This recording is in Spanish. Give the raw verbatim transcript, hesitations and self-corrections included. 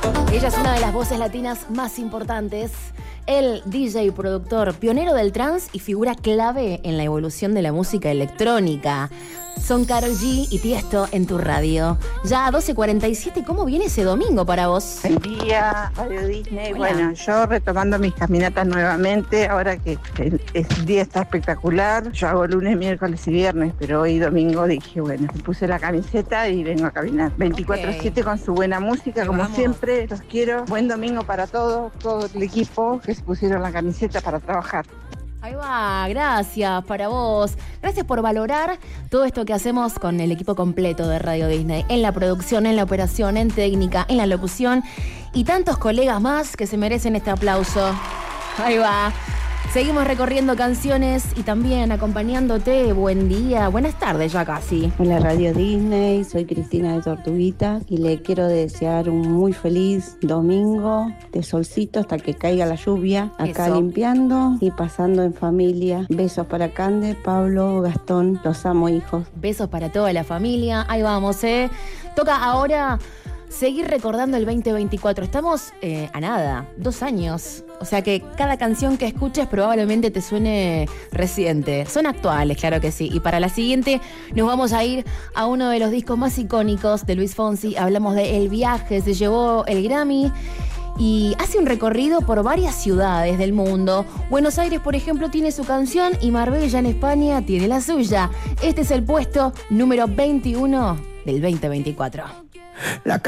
Ella es una de las voces latinas más importantes. El D J, productor, pionero del trance y figura clave en la evolución de la música electrónica. Son Karol G y Tiesto en tu radio. Ya a doce cuarenta y siete, ¿cómo viene ese domingo para vos? Buen día, Radio Disney. Hola. Bueno, yo retomando mis caminatas nuevamente, ahora que el, el día está espectacular. Yo hago lunes, miércoles y viernes, pero hoy domingo dije, bueno, me puse la camiseta y vengo a caminar. veinticuatro siete okay. Con su buena música, como vamos. Siempre, los quiero. Buen domingo para todos, todo el equipo que se pusieron la camiseta para trabajar. Ahí va, gracias para vos. Gracias por valorar todo esto que hacemos con el equipo completo de Radio Disney. En la producción, en la operación, en técnica, en la locución y tantos colegas más que se merecen este aplauso. Ahí va. Seguimos recorriendo canciones y también acompañándote. Buen día, buenas tardes ya casi. Hola Radio Disney, soy Cristina de Tortuguita y le quiero desear un muy feliz domingo de solcito hasta que caiga la lluvia. Acá Eso. Limpiando y pasando en familia. Besos para Cande, Pablo, Gastón, los amo hijos. Besos para toda la familia. Ahí vamos, ¿eh? Toca ahora seguir recordando el veinte veinticuatro. Estamos eh, a nada, dos años. O sea que cada canción que escuches probablemente te suene reciente. Son actuales, claro que sí. Y para la siguiente nos vamos a ir a uno de los discos más icónicos de Luis Fonsi. Hablamos de El Viaje, se llevó el Grammy y hace un recorrido por varias ciudades del mundo. Buenos Aires, por ejemplo, tiene su canción y Marbella en España tiene la suya. Este es el puesto número veintiuno del veinte veinticuatro. La